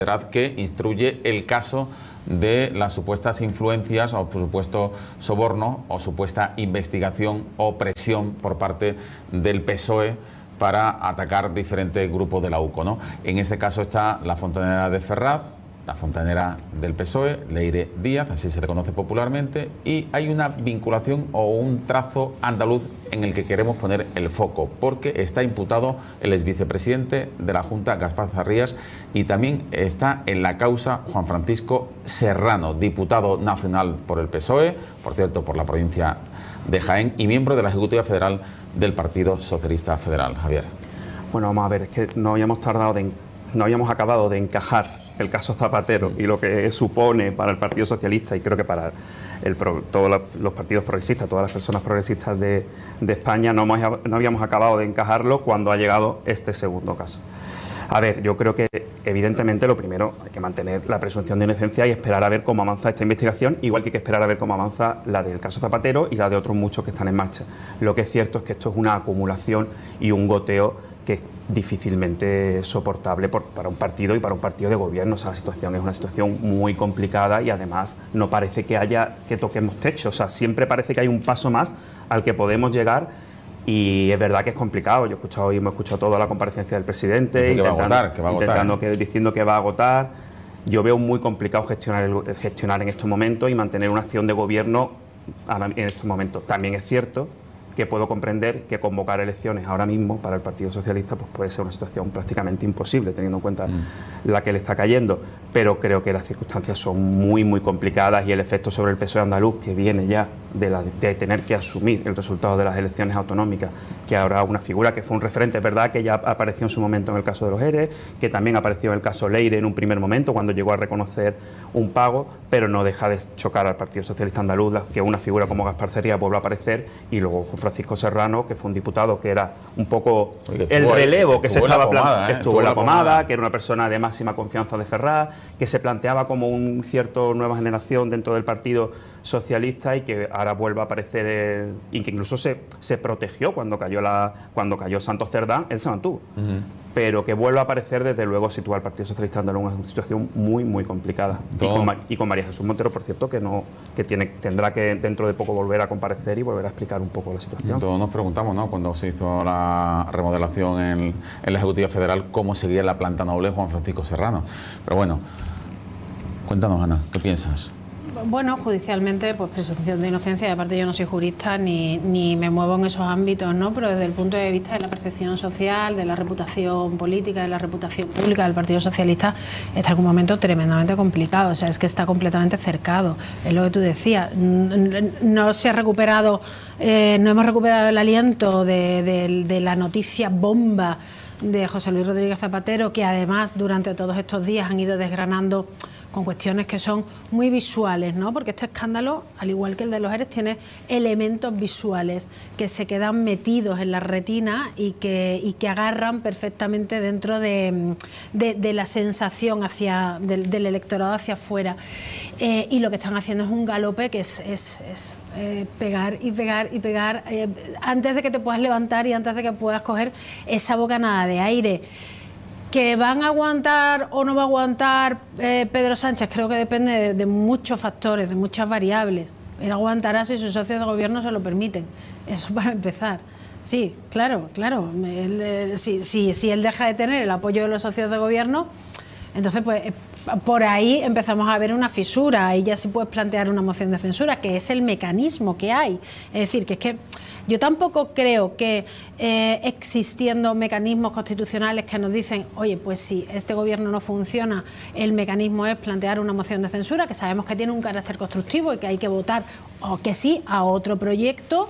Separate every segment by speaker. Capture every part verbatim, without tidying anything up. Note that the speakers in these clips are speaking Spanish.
Speaker 1: que instruye el caso de las supuestas influencias o por supuesto soborno o supuesta investigación o presión por parte del P S O E para atacar diferentes grupos de la U C O, ¿no? En este caso está la fontanera de Ferraz, la fontanera del P S O E, Leire Díaz, así se le conoce popularmente, y hay una vinculación o un trazo andaluz en el que queremos poner el foco, porque está imputado el exvicepresidente de la Junta, Gaspar Zarrías, y también está en la causa Juan Francisco Serrano, diputado nacional por el P S O E, por cierto, por la provincia de Jaén, y miembro de la Ejecutiva Federal del Partido Socialista Federal. Javier.
Speaker 2: Bueno, vamos a ver, es que no habíamos tardado de, no habíamos acabado de encajar el caso Zapatero y lo que supone para el Partido Socialista y creo que para el, todos los partidos progresistas, todas las personas progresistas de, de España, no, hemos, no habíamos acabado de encajarlo cuando ha llegado este segundo caso. A ver, yo creo que evidentemente lo primero hay que mantener la presunción de inocencia y esperar a ver cómo avanza esta investigación, igual que hay que esperar a ver cómo avanza la del caso Zapatero y la de otros muchos que están en marcha. Lo que es cierto es que esto es una acumulación y un goteo que es difícilmente soportable por, para un partido y para un partido de gobierno. O sea, la situación es una situación muy complicada y además no parece que haya que toquemos techo. O sea, siempre parece que hay un paso más al que podemos llegar y es verdad que es complicado. Yo he escuchado y hemos escuchado toda la comparecencia del presidente
Speaker 1: que va a agotar, que va a agotar,
Speaker 2: intentando que, diciendo que va a agotar. Yo veo muy complicado gestionar, el, gestionar en estos momentos y mantener una acción de gobierno en estos momentos. También es cierto que puedo comprender que convocar elecciones ahora mismo para el Partido Socialista pues puede ser una situación prácticamente imposible, teniendo en cuenta mm. la que le está cayendo, pero creo que las circunstancias son muy, muy complicadas y el efecto sobre el P S O E andaluz, que viene ya de, la, de tener que asumir el resultado de las elecciones autonómicas, que habrá una figura que fue un referente, es verdad que ya apareció en su momento en el caso de los E R E, que también apareció en el caso Leire en un primer momento, cuando llegó a reconocer un pago, pero no deja de chocar al Partido Socialista andaluz que una figura como Gaspar Zarrías vuelva a aparecer y luego Francisco Serrano, que fue un diputado que era un poco Oye, el relevo ahí, que se estaba planteando, que estuvo en la pomada, pomada, que era una persona de máxima confianza de Ferraz, que se planteaba como un cierto nueva generación dentro del Partido Socialista y que ahora vuelve a aparecer el, y que incluso se, se protegió cuando cayó la cuando cayó Santos Cerdán, él se mantuvo. Uh-huh. Pero que vuelva a aparecer, desde luego sitúa al Partido Socialista andaluz en una situación muy, muy complicada. Y con, y con María Jesús Montero, por cierto, que no que tiene tendrá que dentro de poco volver a comparecer y volver a explicar un poco la situación.
Speaker 1: Todos nos preguntamos, ¿no?, cuando se hizo la remodelación en, en la Ejecutiva Federal, cómo seguía la planta noble Juan Francisco Serrano. Pero bueno, cuéntanos, Ana, ¿qué piensas?
Speaker 3: Bueno, judicialmente, pues presunción de inocencia, y aparte yo no soy jurista ni, ni me muevo en esos ámbitos, ¿no? Pero desde el punto de vista de la percepción social, de la reputación política, de la reputación pública del Partido Socialista, está en un momento tremendamente complicado. O sea, es que está completamente cercado. Es lo que tú decías. No se ha recuperado, eh, no hemos recuperado el aliento de, de, de la noticia bomba de José Luis Rodríguez Zapatero, que además durante todos estos días han ido desgranando con cuestiones que son muy visuales, ¿no? Porque este escándalo, al igual que el de los E R E S, tiene elementos visuales que se quedan metidos en la retina y que, y que agarran perfectamente dentro de, de, de la sensación hacia, del, del electorado hacia afuera. Eh, y lo que están haciendo es un galope que es, es, es eh, pegar y pegar y pegar eh, antes de que te puedas levantar y antes de que puedas coger esa bocanada de aire. ¿Que van a aguantar o no va a aguantar eh, Pedro Sánchez? Creo que depende de, de muchos factores, de muchas variables. Él aguantará si sus socios de gobierno se lo permiten. Eso para empezar. Sí, claro, claro. Él, eh, si, si, si él deja de tener el apoyo de los socios de gobierno, entonces pues eh, por ahí empezamos a ver una fisura. Ahí ya sí puedes plantear una moción de censura, que es el mecanismo que hay. Es decir, que es que yo tampoco creo que eh, existiendo mecanismos constitucionales que nos dicen, oye, pues si este gobierno no funciona, el mecanismo es plantear una moción de censura, que sabemos que tiene un carácter constructivo y que hay que votar o que sí a otro proyecto.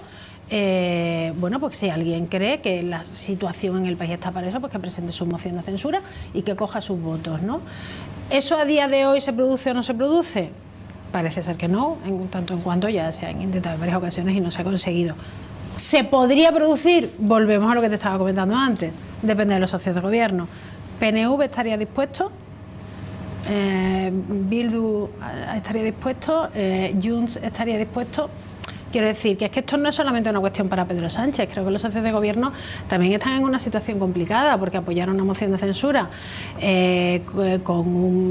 Speaker 3: Eh, bueno, pues si alguien cree que la situación en el país está para eso, pues que presente su moción de censura y que coja sus votos, ¿no? ¿Eso a día de hoy se produce o no se produce? Parece ser que no, en tanto en cuanto ya se han intentado en varias ocasiones y no se ha conseguido. ¿Se podría producir? Volvemos a lo que te estaba comentando antes. Depende de los socios de gobierno. P N V estaría dispuesto, eh, Bildu estaría dispuesto, eh, Junts estaría dispuesto. Quiero decir que es que esto no es solamente una cuestión para Pedro Sánchez, creo que los socios de gobierno también están en una situación complicada porque apoyaron una moción de censura eh, con un